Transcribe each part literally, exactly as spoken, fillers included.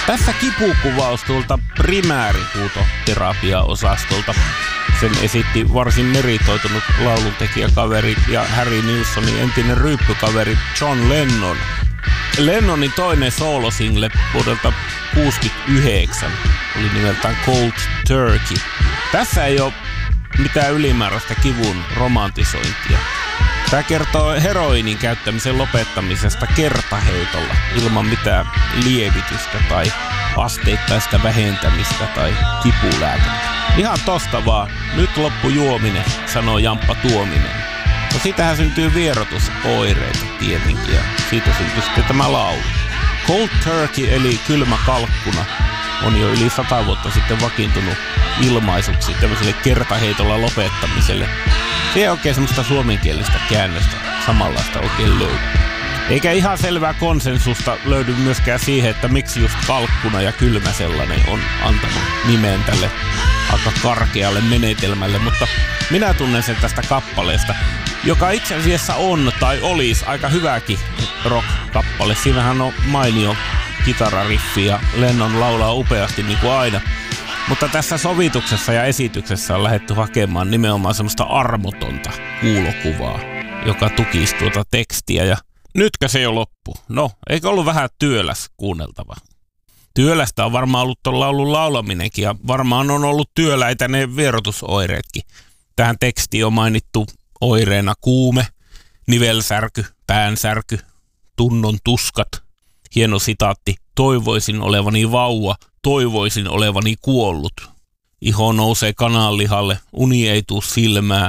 Tässä kipukuvaus tuolta primäärihuutoterapia-osastolta. Sen esitti varsin meritoitunut lauluntekijäkaveri ja Harry Nilssonin entinen ryyppykaveri John Lennon. Lennonin toinen soolosingle vuodelta kuusikymmentäyhdeksän oli nimeltään Cold Turkey. Tässä ei ole mitään ylimääräistä kivun romantisointia. Tämä kertoo heroinin käyttämisen lopettamisesta kertaheitolla ilman mitään lievitystä tai asteittaista vähentämistä tai kipulääkettä. Ihan tosta vaan, nyt loppu juominen, sanoo Jamppa Tuominen. No sitähän syntyy vierotusoireita tietenkin ja siitä syntyy sitten tämä laulu. Cold Turkey eli kylmä kalkkuna on jo yli sata vuotta sitten vakiintunut ilmaisuksi tämmöiselle kertaheitolla lopettamiselle. Se ei oikein semmoista suomenkielistä käännöstä samanlaista oikein löydy. Eikä ihan selvää konsensusta löydy myöskään siihen, että miksi just kalkkuna ja kylmä sellainen on antanut nimen tälle aika karkealle menetelmälle, mutta minä tunnen sen tästä kappaleesta, joka itse asiassa on tai olisi aika hyväkin rock-kappale. Siinähän on mainio kitarariffi ja Lennon laulaa upeasti niin kuin aina. Mutta tässä sovituksessa ja esityksessä on lähdetty hakemaan nimenomaan semmoista armotonta kuulokuvaa, joka tukisi tuota tekstiä. Ja nytkö se jo loppu? No, eikö ollut vähän työläs kuunneltava? Työlästä on varmaan ollut tuon laulun laulaminenkin ja varmaan on ollut työläitä ne vierotusoireetkin. Tähän tekstiin on mainittu oireena kuume, nivelsärky, päänsärky, tunnon tuskat. Hieno sitaatti. Toivoisin olevani vauva, toivoisin olevani kuollut. Iho nousee kananlihalle, uni ei tuu silmää.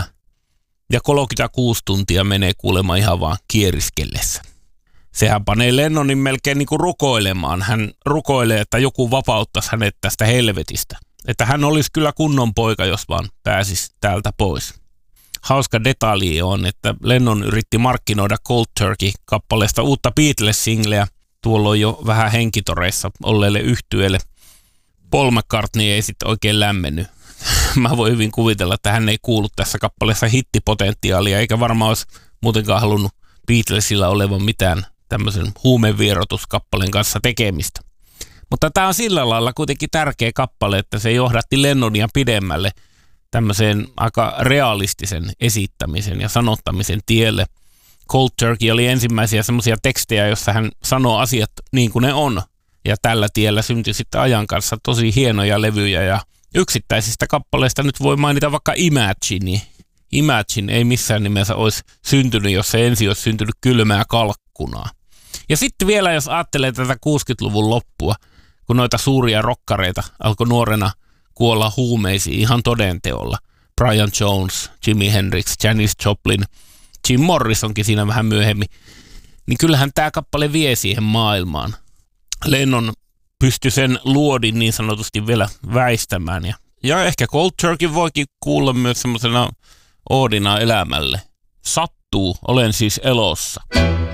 Ja kolmekymmentäkuusi tuntia menee kuulemma ihan vaan kieriskellessä. Sehän panee Lennonin melkein niin kuin rukoilemaan. Hän rukoilee, että joku vapauttaisi hänet tästä helvetistä. Että hän olisi kyllä kunnon poika, jos vaan pääsisi täältä pois. Hauska detalji on, että Lennon yritti markkinoida Cold Turkey-kappaleesta uutta Beatles-singleä. Tuolloin jo vähän henkitoreissa olleelle yhtyeelle. Paul McCartney ei sitten oikein lämmennyt. Mä voin hyvin kuvitella, että hän ei kuulu tässä kappaleessa hittipotentiaalia, eikä varmaan olisi muutenkaan halunnut Beatlesilla olevan mitään tämmöisen huumevierotuskappaleen kanssa tekemistä. Mutta tämä on sillä lailla kuitenkin tärkeä kappale, että se johdatti Lennonia pidemmälle tämmöiseen aika realistisen esittämisen ja sanottamisen tielle. Cold Turkey oli ensimmäisiä semmoisia tekstejä, joissa hän sanoo asiat niin kuin ne on. Ja tällä tiellä syntyi sitten ajan kanssa tosi hienoja levyjä ja yksittäisistä kappaleista nyt voi mainita vaikka Imagine. Imagine ei missään nimessä olisi syntynyt, jos se ensin olisi syntynyt kylmää kalkkunaa. Ja sitten vielä, jos ajattelee tätä kuusikymmentäluvun loppua, kun noita suuria rokkareita alkoi nuorena kuolla huumeisiin ihan todenteolla. Brian Jones, Jimi Hendrix, Janis Joplin, Jim Morrisonkin siinä vähän myöhemmin. Niin kyllähän tämä kappale vie siihen maailmaan. Lennon pystyi sen luodin niin sanotusti vielä väistämään. Ja, ja ehkä Cold Turkey voikin kuulla myös semmoisena oodina elämälle. Sattuu, olen siis elossa.